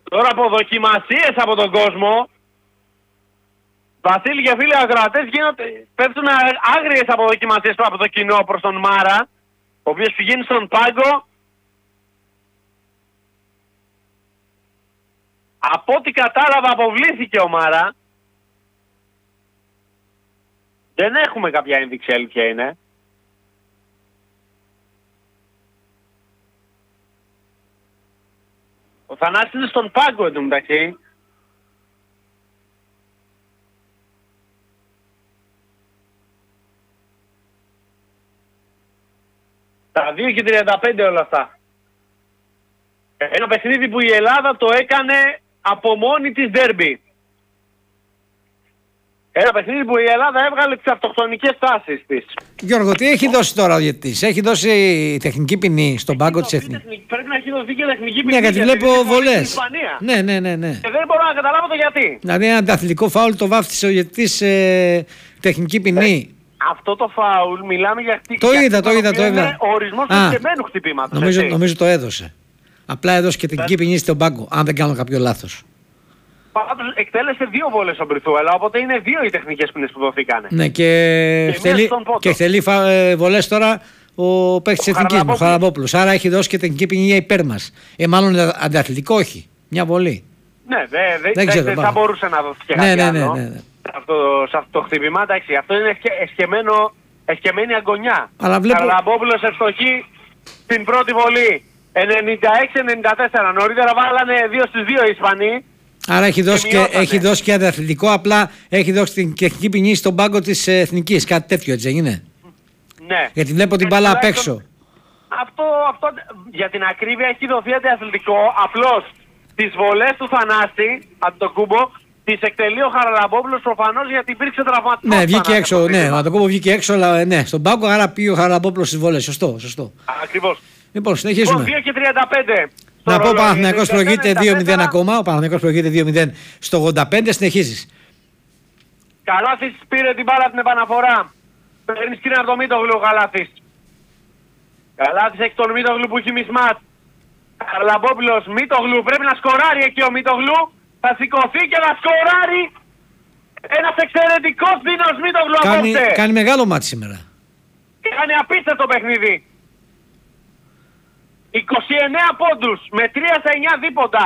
Τώρα από δοκιμασίες από τον κόσμο, Βασίλη και φίλοι ακροατές, πέφτουν άγριες αποδοκιμασίες από το κοινό προς τον Μάρα, ο οποίος πηγαίνει στον πάγκο. Από ό,τι κατάλαβα αποβλήθηκε ο Μάρα. Δεν έχουμε κάποια ένδειξη αλήθεια είναι. Ο Θανάσης είναι στον πάγκο εν τω μεταξύ. Τα 2:35 όλα αυτά. Ένα παιχνίδι που η Ελλάδα το έκανε από μόνη της ντέρμπι. Ένα παιχνίδι που η Ελλάδα έβγαλε τις αυτοκτονικές τάσεις της. Γιώργο, τι έχει δώσει τώρα ο διαιτητής? Έχει δώσει τεχνική ποινή στον πάγκο της Εθνικής? Πρέπει να έχει δοθεί και τεχνική ποινή. Ναι, γιατί βλέπω βολές. Ναι. Και δεν μπορώ να καταλάβω το γιατί. Δηλαδή ένα ανταθλητικό φάουλ το βάφτισε ο διαιτητής τεχνική ποινή. Αυτό το φάουλ μιλάμε για χτύπημα. Το είδα. Είναι ο ορισμός του συγκεκριμένου χτυπήματος. Νομίζω το έδωσε. Απλά έδωσε και τεχνική ποινή στον πάγκο, αν δεν κάνω κάποιο λάθος. Πάντως εκτέλεσε 2 βόλες στον Μπριθούελα, οπότε είναι 2 οι τεχνικές ποινές που δοθήκανε. Ναι, και θέλει βολές τώρα ο παίκτης της Εθνικής, ο Χαραλαμπόπουλος. Άρα έχει δώσει και τεχνική ποινή για υπέρ μας. Μάλλον ανταθλητικό, όχι. Μια βολή. Ναι, δεν θα μπορούσε να δοθεί και κάτι άλλο. Ναι. Σε αυτό το χτύπημα, εντάξει, αυτό είναι εσκεμμένη αγωνιά. Βλέπω... Χαραλαμπόπουλος ευστοχή στην πρώτη βολή. 96-94. Νωρίτερα βάλανε 2-2 οι Ισπανοί. Άρα έχει δώσει και ανταθλητικό, απλά έχει δώσει την τεχνική ποινή στον πάγκο της Εθνικής. Κάτι τέτοιο, έτσι δεν είναι? Ναι. Γιατί βλέπω την μπάλα απ' έξω. Αυτό για την ακρίβεια έχει δοθεί ανταθλητικό. Απλώς τις βολές του Θανάση, Αντοκούμπο, τις εκτελεί ο Χαραλαμπόπουλος προφανώς γιατί υπήρξε τραυματισμός. Ναι, βγήκε έξω. Ναι, ο Αντοκούμπο βγήκε έξω, αλλά ναι, στον πάγκο, άρα πήγε ο Χαραλαμπόπουλος στις βολές. Σωστό. Ακριβώς. Λοιπόν, συνεχίζουμε. 2:35. Να πω, ο Παναθηναϊκός προηγείται 2-0 ακόμα. Ο Παναθηναϊκός προηγείται 2-0 στο 85. Συνεχίζεις. Καλάθης πήρε την μπάλα την επαναφορά. Παίρνει σκριν από το Μίτογλου ο Καλάθης. Καλάθης έχει τον Μίτογλου που έχει μισμάτ. Χαραλαμπόπουλος, Μίτογλου, πρέπει να σκοράρει εκεί ο Μίτογλου. Θα σηκωθεί και να σκοράρει. Ένας εξαιρετικός δίνος Μίτογλου απόψε. Κάνει μεγάλο μάτι σήμερα. Κάνει απίστευτο παιχνίδι. 29 πόντους με 3-9 δίποτα.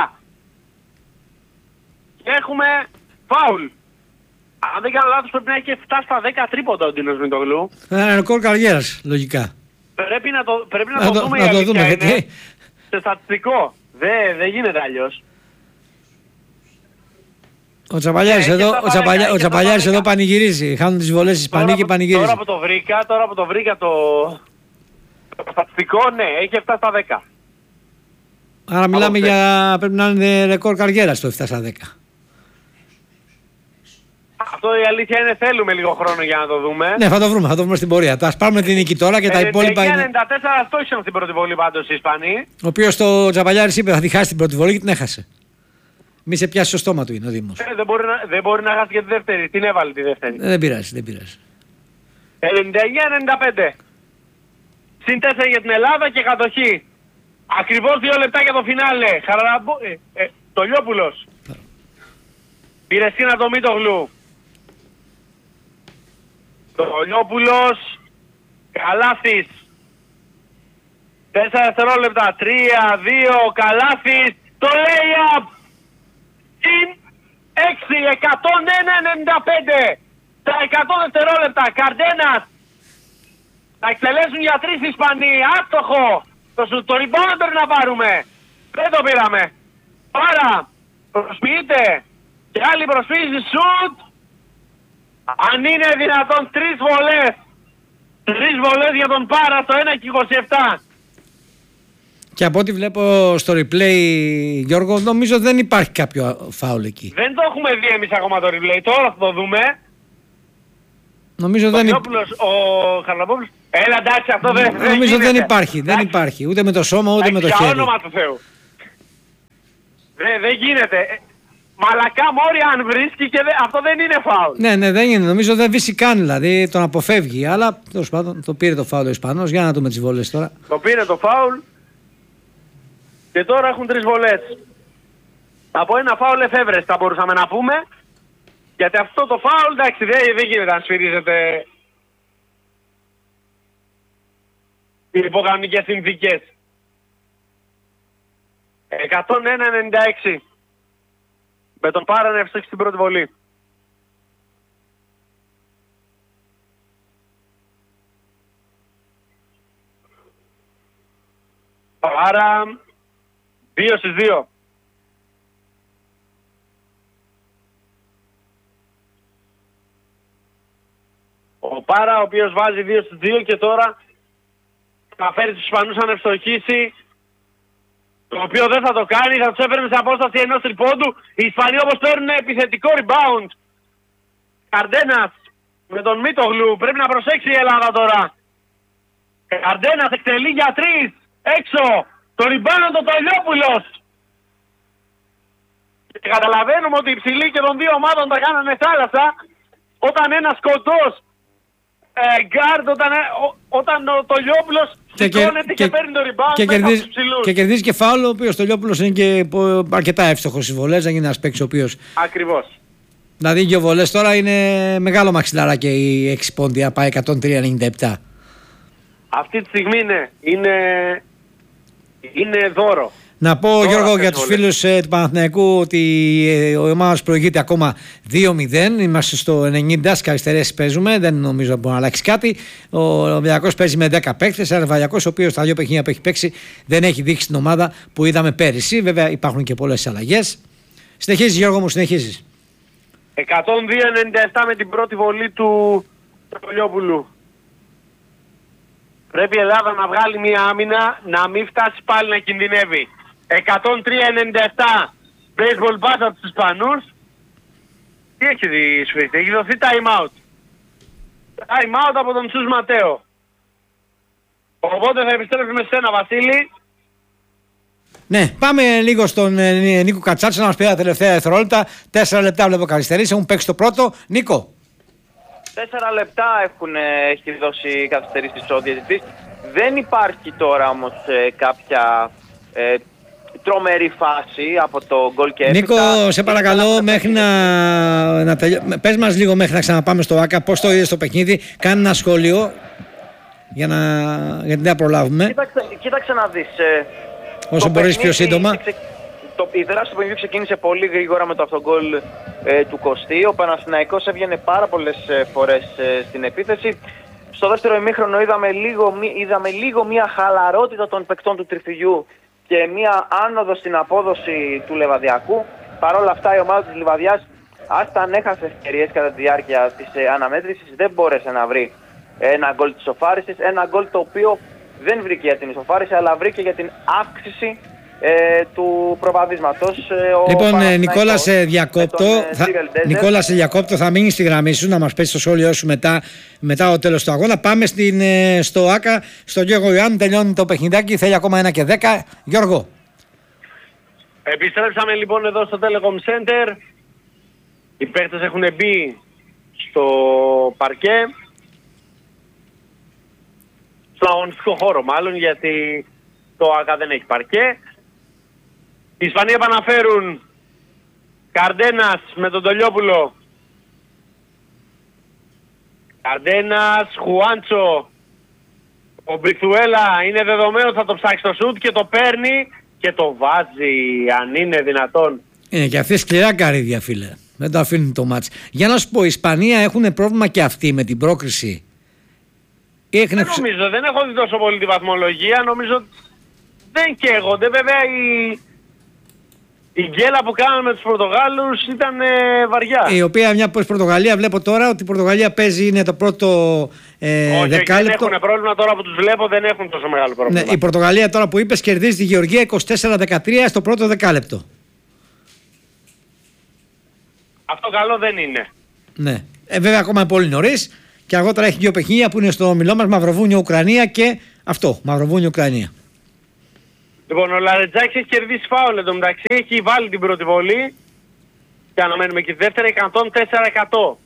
Και έχουμε φάουλ. Αν δεν κάνω λάθος πρέπει να έχει φτάσει στα 10 τρίποντα ο Ντίνος Μητογλού. Ένα ρεκόρ καριέρας, λογικά. Πρέπει να το δούμε, η αλήθεια είναι. Σε στατιστικό. Δεν γίνεται αλλιώς. Ο Τσαπαλιάρης εδώ πανηγυρίζει. Χάνουν τις βολές της Ισπανία και πανηγυρίζει. Τώρα που το βρήκα το στατιστικό, ναι, έχει 7 στα 10. Άρα μιλάμε για, πρέπει να είναι ρεκόρ καριέρας το 7 στα 10. Αυτό η αλήθεια είναι θέλουμε λίγο χρόνο για να το δούμε. Ναι, θα το βρούμε στην πορεία. Ας πάρουμε την νίκη τώρα και τα υπόλοιπα είναι... 94 στόχισαν στην πρώτη βολή πάντως οι Ισπανοί. Ο οποίος το Τσαπαλιάρης είπε θα τη χάσει την πρώτη βολή και την έχασε. Μη σε πιάσει στο στόμα του είναι ο Δήμος. Δεν μπορεί να χάσει και τη δεύτερη. Την έβαλε τη δεύτερη. Δεν πειράζει. 99-95. Συν 4 για την Ελλάδα και κατοχή. Ακριβώς 2 λεπτά για το φινάλε. Το Λιόπουλος. Πήρε σκήνα το Μίτογλου. Το Λιόπουλος. Καλάθης. 4 δευτερόλεπτα. 3, 2, Καλάθης. Το lay-up. Συν 6, 101-95. Τα 100 δευτερόλεπτα. Καρτένας. Θα εκτελέσουν για 3 Ισπανοί. Άστοχο. Το rebound πρέπει να πάρουμε. Δεν το πήραμε. Πάρα. Προσποιείται. Και άλλη προσφύγηση. Σουτ. Αν είναι δυνατόν 3 βολές. 3 βολές για τον Πάρα στο 1-27. Και από ό,τι βλέπω στο replay, Γιώργο, νομίζω δεν υπάρχει κάποιο φάουλ εκεί. Δεν το έχουμε δει εμείς ακόμα το replay. Τώρα θα το δούμε. Νομίζω δεν υπάρχει. Ο Χαραλαμπόπουλος. Έλα εντάξει, αυτό δεν νομίζω δεν υπάρχει. Δεν υπάρχει. Ούτε με το σώμα ούτε με το χέρι. Για όνομα του Θεού. Δεν γίνεται. Μαλακά μόρι αν βρίσκει και αυτό δεν είναι φάουλ. Ναι, δεν είναι. Νομίζω δεν βρίσκει καν, δηλαδή τον αποφεύγει. Αλλά τέλος πάντων το πήρε το φάουλ ο Ισπανός. Για να δούμε τις βολές τώρα. Το πήρε το φάουλ. Και τώρα έχουν 3 βολές. Από ένα φάουλ εφεύρεστα θα μπορούσαμε να πούμε. Γιατί αυτό το φάουλ, εντάξει, δεν γίνεται να σφυρίζεται οι υποκανονικές συνθήκες. 101-96. Με τον Πάρα να ευστοχεί στην πρώτη βολή. Πάρα 2-2. Ο Πάρα, ο οποίος βάζει 2-2 και τώρα θα φέρει τους Ισπανούς να ευστοχίσει, το οποίο δεν θα το κάνει, θα τους έφερνε σε απόσταση ενός τριπόντου. Οι Ισπανοί όπως παίρνουν επιθετικό rebound. Καρντένας με τον Μίτογλου, πρέπει να προσέξει η Ελλάδα τώρα. Καρντένας εκτελεί για 3, έξω, το rebound ο Τολιόπουλος. Και καταλαβαίνουμε ότι οι ψηλοί και των δύο ομάδων τα κάνανε θάλασσα, όταν ένας κοντός γκάρντ, όταν ο Τολιόπουλος σηκώνεται και παίρνει το rebound μέσα από τους ψηλούς. Και κερδίζει και φάουλ, ο οποίος Τολιόπουλος είναι και αρκετά εύστοχος στις βολές, να γίνει ένας παίκτης ο οποίος... Ακριβώς. Δηλαδή δύο βολές τώρα είναι μεγάλο μαξιλάρα και η 6 πόντια πάει 103-97. Αυτή τη στιγμή είναι δώρο. Να πω τώρα, Γιώργο, για τους φίλους του Παναθηναϊκού ότι η ομάδα προηγείται ακόμα 2-0. Είμαστε στο 90, στις αριστερές παίζουμε, δεν νομίζω να μπορεί να αλλάξει κάτι. Ο Ολυμπιακός παίζει με 10 παίκτες. Ένας Βαλιακός, ο οποίος στα δύο παιχνίδια που έχει παίξει δεν έχει δείξει την ομάδα που είδαμε πέρυσι. Βέβαια υπάρχουν και πολλές αλλαγές. Συνεχίζεις, Γιώργο μου, συνεχίζεις. 102-97 με την πρώτη βολή του Τολιόπουλου. Πρέπει η Ελλάδα να βγάλει μια άμυνα, να μην φτάσει πάλι να κινδυνεύει. 103-97 baseball pass από τους Ισπανούς. Τι έχει δει Σφίτη, έχει δοθεί time out. Time out από τον Σους Ματέο. Οπότε θα επιστρέψουμε σε ένα, Βασίλη. Ναι, πάμε λίγο στον Νίκο Κατσάτση να μας πει τα τελευταία δευτερόλεπτα. 4 λεπτά βλέπω καθυστερήσεις, έχουν παίξει το πρώτο. Νίκο. 4 λεπτά έχει δώσει καθυστερήσεις ο διαιτητής. Δεν υπάρχει τώρα όμως κάποια τρομερή φάση από το γκολ και έπειτα. Νίκο, σε παρακαλώ, μέχρι να πες μας λίγο μέχρι να ξαναπάμε στο ΆΚΑ, πώς το είδες στο παιχνίδι, κάνε ένα σχόλιο γιατί δεν προλάβουμε. Κοίταξε να δεις. Όσο μπορείς πιο σύντομα. Η δράση του παιχνιδιού ξεκίνησε πολύ γρήγορα με το αυτογκόλ του Κωστή. Ο Παναθηναϊκός έβγαινε πάρα πολλές φορές στην επίθεση. Στο δεύτερο ημίχρονο είδαμε λίγο μια χαλαρότητα των παικτών του Τριφυλιού και μια άνοδο στην απόδοση του Λεβαδιακού. Παρ' όλα αυτά η ομάδα της Λιβαδιάς, άσταν έχασε ευκαιρίες κατά τη διάρκεια της αναμέτρησης, δεν μπόρεσε να βρει ένα γκολ της ισοφάρισης. Ένα γκολ το οποίο δεν βρήκε για την ισοφάριση, αλλά βρήκε για την αύξηση του προβαδίσματος. Λοιπόν, Νικόλα, σε διακόπτω. Θα μείνει στη γραμμή σου να μας πέσει το σχόλιο σου μετά το τέλος του αγώνα. Πάμε στο ΆΚΑ, στον Γιώργο Ιωάννη. Τελειώνει το παιχνιδάκι, θέλει ακόμα 1 και 10. Γιώργο. Επιστρέψαμε λοιπόν εδώ στο Telecom Center. Οι παίκτες έχουν μπει στο παρκέ, στο αγωνιστικό χώρο μάλλον, γιατί το ΆΚΑ δεν έχει παρκέ. Οι Ισπανοί επαναφέρουν. Καρντένας με τον Τολιόπουλο. Καρντένας, Χουάντσο. Ο Μπριθουέλα είναι δεδομένο, θα το ψάξει το σουτ και το παίρνει και το βάζει, αν είναι δυνατόν. Είναι και αυτή σκληρά καρύδια, φίλε. Δεν το αφήνει το μάτς. Για να σου πω, η Ισπανία έχουν πρόβλημα και αυτοί με την πρόκριση. Δεν νομίζω, δεν έχω δει τόσο πολύ τη βαθμολογία. Νομίζω δεν καίγονται. Βέβαια η γκέλα που κάναμε με τους Πορτογάλους ήταν βαριά. Η οποία μια πως Πορτογαλία, βλέπω τώρα ότι η Πορτογαλία παίζει, είναι το πρώτο δεκάλεπτο. Δεν έχουν πρόβλημα τώρα που τους βλέπω, δεν έχουν τόσο μεγάλο πρόβλημα. Ναι, η Πορτογαλία τώρα που είπες κερδίζει τη Γεωργία 24-13 στο πρώτο δεκάλεπτο. Αυτό καλό δεν είναι. Ναι. Βέβαια ακόμα είναι πολύ νωρίς και αργότερα έχει δύο παιχνίδια που είναι στο ομιλό μας, Μαυροβούνιο-Ουκρανία και αυτό, Μαυροβούνιο-Ουκρανία. Λοιπόν, ο Λαρετζάκης έχει κερδίσει φάουλ εντωμεταξύ, έχει βάλει την πρώτη βολή και αναμένουμε και τη δεύτερη 104%.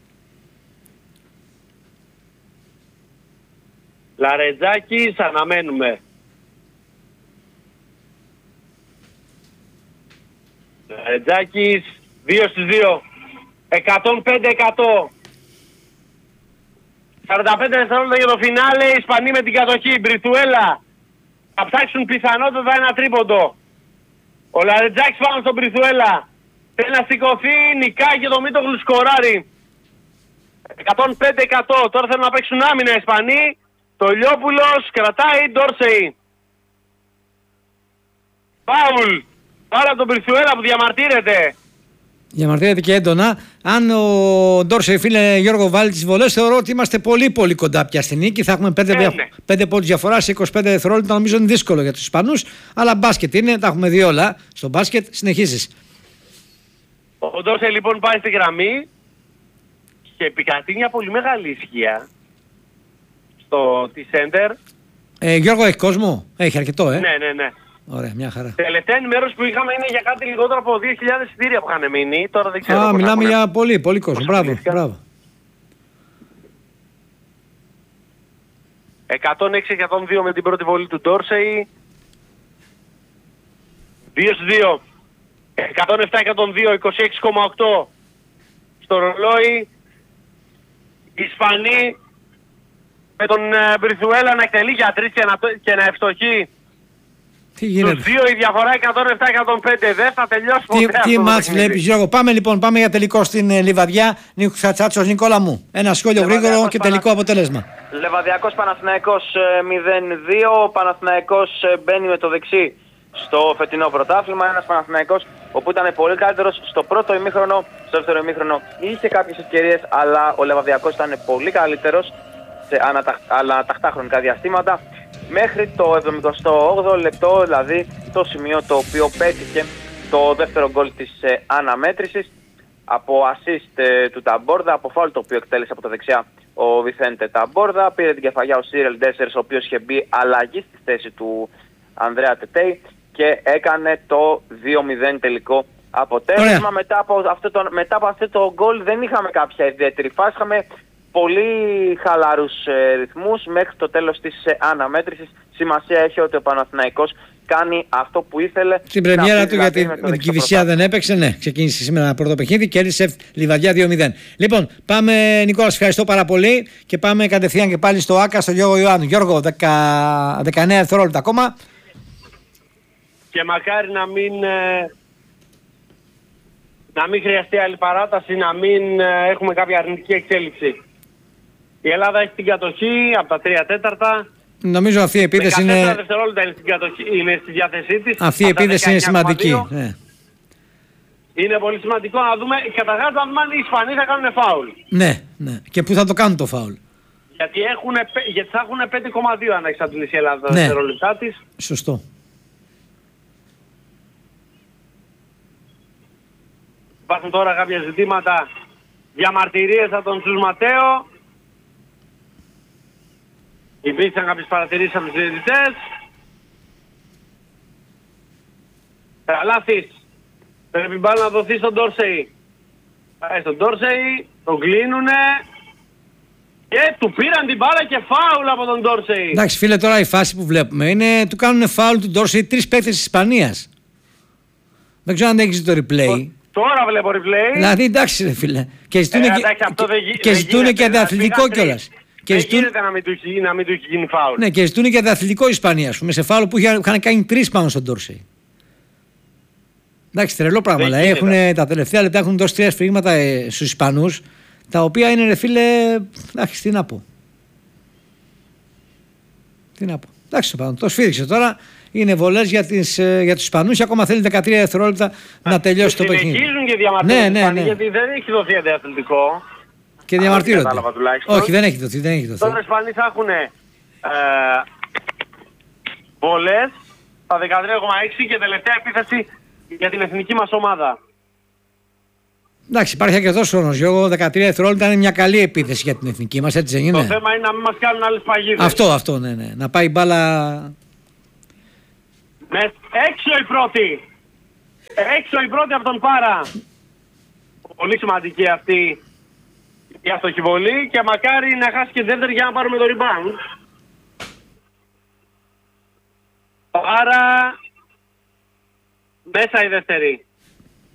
Λαρετζάκης, αναμένουμε. Τζάκης 2-2. 105-100. 45 δευτερόλεπτα για το φινάλε. Οι Ισπανοί με την κατοχή. Μπριθουέλα. Θα ψάξουν πιθανότατα ένα τρίποντο. Ο Λαρετζάκης πάνω στον Μπριθουέλα. Θέλει να σηκωθεί. Νικάει και το Μίτογλου σκοράρει. 105-100. Τώρα θέλουν να παίξουν άμυνα οι Ισπανοί. Το Λιόπουλος κρατάει Ντόρσεϊ. Φάουλ. Πάρα από τον Μπριθουέλα που διαμαρτύρεται. Διαμαρτύρεται και έντονα. Αν ο Ντόρσεϊ, φίλε Γιώργο, βάλει τις βολές, θεωρώ ότι είμαστε πολύ κοντά πια στην νίκη. Θα έχουμε 5 πόντους διαφορά σε 25 δευτερόλεπτα. Νομίζω είναι δύσκολο για τους Ισπανούς. Αλλά μπάσκετ είναι, τα έχουμε δει όλα στο μπάσκετ. Συνεχίζεις. Ο Ντόρσεϊ λοιπόν πάει στη γραμμή και επικρατεί μια πολύ μεγάλη ισχύα στο T-Center. Γιώργο, έχει κόσμο? Έχει αρκετό, Ναι. Ωραία, μια χαρά. Τελευταία ενημέρωση που είχαμε είναι για κάτι λιγότερο από 2.000 εισιτήρια που είχαν μείνει. Τώρα δεν ξέρω. Μιλάμε για πολύ κόσμο. Μπράβο. 106-102 με την πρώτη βολή του Ντόρσεϊ. 2-2. 107-102, 26,8 στο ρολόι. Οι Ισπανοί με τον Μπριθουέλα να εκτελεί για 3 και να ευστοχεί. Τι γίνεται? Τους δύο η διαφορά 107-105. Δεν θα τελειώσει ποτέ. Τι μάτς βλέπεις, Γιώργο? Πάμε για τελικό στην Λιβαδιά. Νίκο Τσατσάτσος, Νικόλα μου. Ένα σχόλιο γρήγορο και τελικό αποτέλεσμα. Λεβαδιακός Παναθηναϊκός 0-2. Ο Παναθηναϊκός μπαίνει με το δεξί στο φετινό πρωτάθλημα. Ένας Παναθηναϊκός όπου ήταν πολύ καλύτερος στο πρώτο ημίχρονο. Στο δεύτερο ημίχρονο είχε κάποιες ευκαιρίες, αλλά ο Λεβαδιακός ήταν πολύ καλύτερος σε ανατακτά χρονικά διαστήματα. Μέχρι το 78ο λεπτό, δηλαδή το σημείο το οποίο πέτυχε το δεύτερο γκολ της αναμέτρησης από assist του Ταμπόρδα, από φάουλ το οποίο εκτέλεσε από το δεξιά ο Βιθέντε Ταμπόρδα. Πήρε την κεφαλιά ο Σίρελ Ντέσσερς, ο οποίος είχε μπει αλλαγή στη θέση του Ανδρέα Τετέι και έκανε το 2-0 τελικό αποτέλεσμα. Μετά από αυτό το γκολ δεν είχαμε κάποια ιδιαίτερη φάση. Είχαμε πολύ χαλαρούς ρυθμούς μέχρι το τέλος της αναμέτρησης. Σημασία έχει ότι ο Παναθηναϊκός κάνει αυτό που ήθελε. Στην πρεμιέρα του, γιατί με την Κηφισιά δεν έπαιξε. Ναι, ξεκίνησε σήμερα ένα πρώτο παιχνίδι και έρισε Λιβαδιά 2-0. Λοιπόν, πάμε, Νικόλα, ευχαριστώ πάρα πολύ και πάμε κατευθείαν και πάλι στο ΆΚΑ, στο Γιώργο Ιωάννου. Γιώργο, 19 δευτερόλεπτα ακόμα. Και μακάρι να μην χρειαστεί άλλη παράταση, να μην έχουμε κάποια αρνητική εξέλιξη. Η Ελλάδα έχει την κατοχή από τα 3/4. Νομίζω αυτή η επίθεση είναι... 14 δευτερόλεπτα είναι στη διάθεσή της. Αυτή η επίθεση είναι σημαντική. Ναι. Είναι πολύ σημαντικό να δούμε, καταρχάς να δούμε αν οι Ισπανοί θα κάνουν φάουλ. Ναι. Και πού θα το κάνουν το φάουλ. Γιατί θα έχουν 5,2 αν εξαντλήσει η Ελλάδα τα δευτερόλεπτά της. Σωστό. Υπάρχουν τώρα κάποια ζητήματα, διαμαρτυρίες από τον Τσους Ματέο. Υπήρξαν κάποιες παρατηρήσεις από τους διαιτητές. Καλάθης. Πρέπει μπάλα να δοθεί στον Ντόρσεϊ. Πάει στον Ντόρσεϊ, τον κλείνουνε και του πήραν την μπάλα και φάουλ από τον Ντόρσεϊ. Εντάξει φίλε, τώρα η φάση που βλέπουμε είναι του κάνουν φάουλ του Ντόρσεϊ 3 παίκτες της Ισπανίας. Δεν ξέρω αν έχεις το replay. Τώρα βλέπω replay. Δηλαδή εντάξει ρε φίλε. Και ζητούν και ανταθλητικό κιόλας. Δεν γίνεται να μην του έχει γίνει φάουλ. Ναι, και ζητούν και ανταθλητικό Ισπανία, ας πούμε, σε φάουλ που είχαν κάνει 3 πάνω στον Ντόρσεϊ. Εντάξει, τρελό πράγμα. Δηλαδή τα τελευταία λεπτά έχουν δώσει 3 σφυρίγματα στους Ισπανούς, τα οποία είναι ρε φίλε. Εντάξει, τι να πω. Εντάξει, το σφύριξε τώρα. Είναι βολές για τους Ισπανούς και ακόμα θέλει 13 δευτερόλεπτα να τελειώσει το παιχνίδι. Συνεχίζουν και διαμαρτύρονται, γιατί δεν έχει δοθεί αντιαθλητικό. Και διαμαρτύρονται. Όχι, δεν έχει δοθεί. Τώρα οι Ισπανοί θα έχουν βολές στα 13,6 και τελευταία επίθεση για την εθνική μας ομάδα. Εντάξει, υπάρχει αρκετός χρόνος, Γιώργο. 13 δευτερόλεπτα είναι μια καλή επίθεση για την εθνική μας, έτσι δεν είναι? Το θέμα είναι να μην μας κάνουν άλλες παγίδες. Αυτό, ναι. Να πάει μπάλα. Έξω η πρώτη από τον Πάρα. Πολύ σημαντική αυτή η αστοχή βολή και μακάρι να χάσει και δεύτερη για να πάρουμε το rebound. Άρα μέσα η δεύτερη.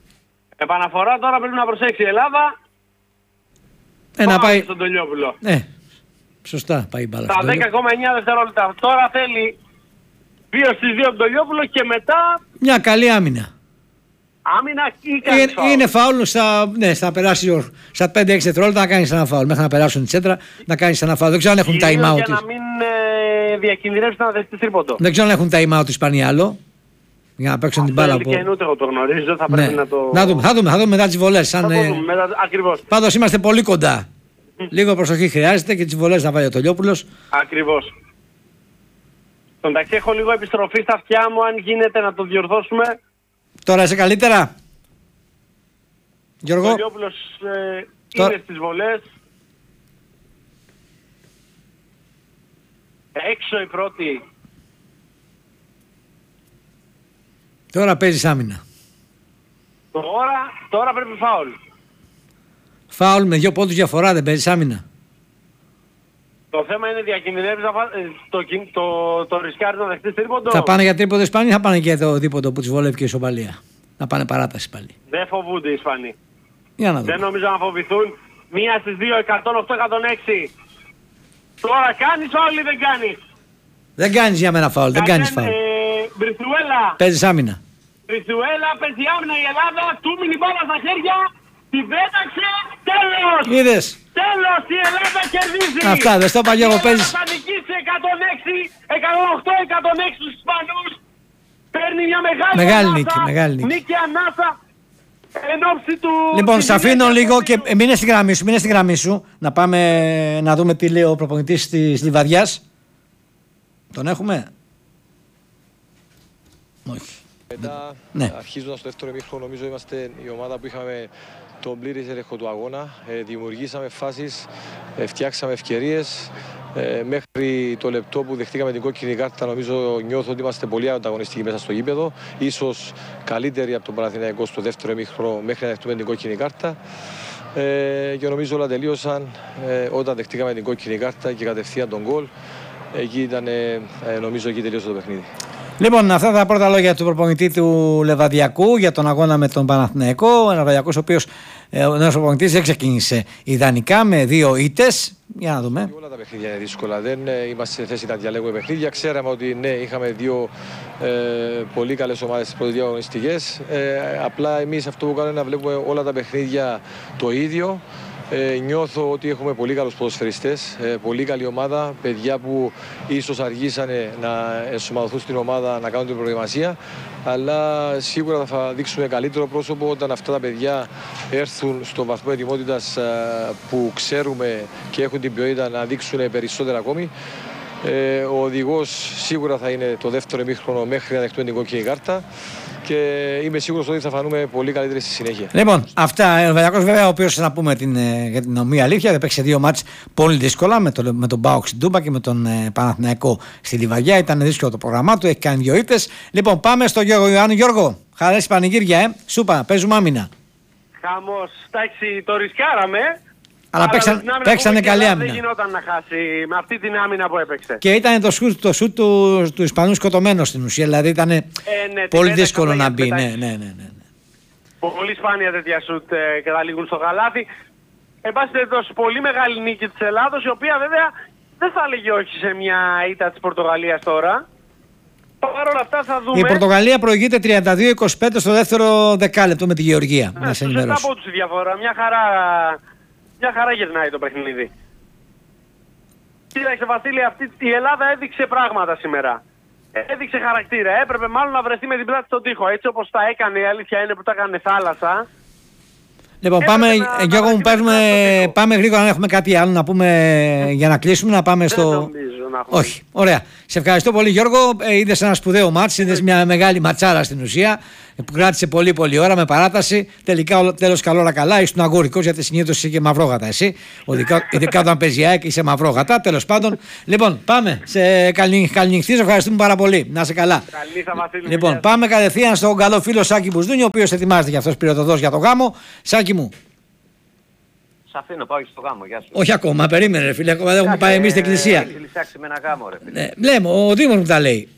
Επαναφορά τώρα πρέπει να προσέξει η Ελλάδα. Να πάει. Στον Τολιόπουλο. Σωστά πάει η μπάλα. Τα 10,9 δευτερόλεπτα. Τώρα θέλει 2 στις 2 τον Τολιόπουλο και μετά. Μια καλή άμυνα. Άμυνα ή κάνει φάουλ. Είναι φάουλ στα περάσει στα 5-6 δευτερόλεπτα να κάνει ένα φάουλ. Μέχρι να περάσουν η τσέντρα να κάνει ένα φάουλ. Δεν ξέρω αν έχουν time out. Για να μην διακινδυνεύσει να δεχτεί τρίποντο. Δεν ξέρω αν έχουν time out οι Ισπανοί άλλο. Για να παίξουν την μπάλα από. Και ούτε εγώ το γνωρίζω. Θα πρέπει να το. Θα δούμε μετά τις βολές. Ακριβώς. Πάντως είμαστε πολύ κοντά. Λίγο προσοχή χρειάζεται και τις βολές να βάλει ο Τολιόπουλος. Ακριβώς. Στον ταξί έχω λίγο επιστροφή στα αυτιά μου. Αν γίνεται να το διορθώσουμε. Τώρα είσαι καλύτερα, Γιώργο. Ο Τολιόπουλος είναι στις βολές. Έξω η πρώτη. Τώρα παίζεις άμυνα. Τώρα πρέπει φάουλ. Φάουλ με 2 πόντους διαφορά, δεν παίζεις άμυνα. Το θέμα είναι διακινδυνεύεις το ρισκάρι να δεχτείς τρίποντο. Θα πάνε για τρίποντο οι Ισπανοί ή θα πάνε για το δίποντο που τους βολεύει και η ισοπαλία. Να πάνε παράταση πάλι. Δεν φοβούνται οι Ισπανοί. Για να δούμε. Δεν νομίζω να φοβηθούν. 1 στις 2, 108-106. Τώρα κάνεις φάουλ ή δεν κάνεις? Δεν κάνεις για μένα φάουλ, δεν κάνεις φάουλ. Μπριθουέλα. Παίζεις άμυνα. Μπριθουέλα, παίζει άμυνα η Ελλάδα. Του μείνει μπάλα στα χέρια. Την πέταξε. Τέλος. Είδες. Τέλος, η Ελλάδα κερδίζει. Αυτά, δεν στο είπα και εγώ, παίζεις. Θα νικήσει 108-106 τους Ισπανούς. Παίρνει μια μεγάλη νίκη. Νίκη ανάσα. Εν ώψη του. Λοιπόν, σε αφήνω λίγο και μείνε στη γραμμή σου. Να πάμε να δούμε τι λέει ο προπονητής της Λιβαδιάς. Τον έχουμε? Όχι. Μετά, αρχίζοντας το δεύτερο ημίχρονο, νομίζω είμαστε η ομάδα που είχαμε τον πλήρη έλεγχο του αγώνα. Δημιουργήσαμε φάσεις, φτιάξαμε ευκαιρίες. Μέχρι το λεπτό που δεχτήκαμε την κόκκινη κάρτα, νομίζω νιώθω ότι είμαστε πολύ ανταγωνιστικοί μέσα στο γήπεδο. Ίσως καλύτεροι από τον Παναθηναϊκό στο δεύτερο ημίχρονο μέχρι να δεχτούμε την κόκκινη κάρτα. Και νομίζω όλα τελείωσαν όταν δεχτήκαμε την κόκκινη κάρτα και κατευθείαν τον γκολ. Εκεί ήταν, νομίζω εκεί τελείωσε το παιχνίδι. Λοιπόν, αυτά τα πρώτα λόγια του προπονητή του Λεβαδιακού για τον αγώνα με τον Παναθηναϊκό. Ο Λεβαδιακός, ο οποίος ο νέος προπονητής δεν ξεκίνησε ιδανικά με 2 ήττες. Για να δούμε. Όλα τα παιχνίδια είναι δύσκολα. Δεν είμαστε σε θέση να διαλέγουμε παιχνίδια. Ξέραμε ότι ναι, είχαμε 2 πολύ καλές ομάδες στις πρώτες 2 αγωνιστικές. Απλά εμείς αυτό που κάνουμε είναι να βλέπουμε όλα τα παιχνίδια το ίδιο. Νιώθω ότι έχουμε πολύ καλούς ποδοσφαιριστές, πολύ καλή ομάδα, παιδιά που ίσως αργήσανε να ενσωματωθούν στην ομάδα, να κάνουν την προετοιμασία, αλλά σίγουρα θα δείξουμε καλύτερο πρόσωπο όταν αυτά τα παιδιά έρθουν στο βαθμό ετοιμότητας που ξέρουμε και έχουν την ποιότητα να δείξουν περισσότερα ακόμη. Ο οδηγός σίγουρα θα είναι το δεύτερο ημίχρονο μέχρι να δεχτούμε την κόκκινη κάρτα. Και είμαι σίγουρος ότι θα φανούμε πολύ καλύτεροι στη συνέχεια. Λοιπόν, αυτά. Ο Λεβαδιακός, βέβαια, ο οποίος να πούμε για την ομοία αλήθεια, δεν παίξε 2 μάτς πολύ δύσκολα με τον ΠΑΟΚ στην Τούμπα και με τον Παναθηναϊκό στη Λιβαδιά. Ήταν δύσκολο το πρόγραμμά του, έχει κάνει 2 ήττες. Λοιπόν, πάμε στο Γιώργο Ιωάννου. Γιώργο, χαρές πανηγύρια, Σούπα, παίζουμε άμυνα. Χαμός, εντάξει, το ρισκάραμε. Αλλά παίξανε καλή άμυνα. Δεν γινόταν να χάσει με αυτή την άμυνα που έπαιξε. Και ήταν το σουτ του Ισπανού σκοτωμένο στην ουσία. Δηλαδή ήταν πολύ δύσκολο να μπει. Ναι. Πολύ σπάνια τέτοια σουτ καταλήγουν στο γαλάτι. Εν πάση περιπτώσει, πολύ μεγάλη νίκη της Ελλάδος, η οποία βέβαια δεν θα έλεγε όχι σε μια ήττα της Πορτογαλίας τώρα. Παρ' όλα αυτά θα δούμε. Η Πορτογαλία προηγείται 32-25 στο δεύτερο δεκάλεπτο με τη Γεωργία. Να σε ενημερώσω. Σωστά από τους η διαφορά. Μια χαρά γυρνάει το παιχνίδι. Κοίταξε Βασίλη, η Ελλάδα έδειξε πράγματα σήμερα. Έδειξε χαρακτήρα. Έπρεπε μάλλον να βρεθεί με την πλάτη στον τοίχο. Έτσι όπως τα έκανε, η αλήθεια είναι που τα έκανε θάλασσα. Λοιπόν, Γιώργο μου, πάμε γρήγορα αν έχουμε κάτι άλλο να πούμε για να κλείσουμε, να πάμε στο... Δεν νομίζω να έχουμε. Όχι, ωραία. Σε ευχαριστώ πολύ Γιώργο, είδες ένα σπουδαίο μάτς, είδες μια μεγάλη ματσάρα στην ουσία που κράτησε πολύ ώρα με παράταση. Τελικά τέλος καλό όλα καλά, ήσουν αγγουρικός γιατί συνήθως είσαι και μαυρόγατα εσύ. Ειδικά όταν παίζει ΑΕΚ είσαι μαυρόγατα, τέλος πάντων. Λοιπόν, πάμε σε καληνυχτής, ευχαριστούμε πάρα πολύ. Να είσαι καλά. Λοιπόν, πάμε κατευθείαν στον καλό φίλο Σάκη Μπουσδούνη, ο οποίος ετοιμάζεται για αυτός πυροδοδός για το γάμο. Σάκη μου. Σ' αφήνω, πάω στο γάμο, γεια σου. Όχι ακόμα, περίμενε ρε φίλε, ακόμα δεν έχουμε πάει εμείς στην εκκλησία. Έχει λυσάξει με ένα γάμο ρε φίλε. Λέμε, ο Δήμος μου τα λέει.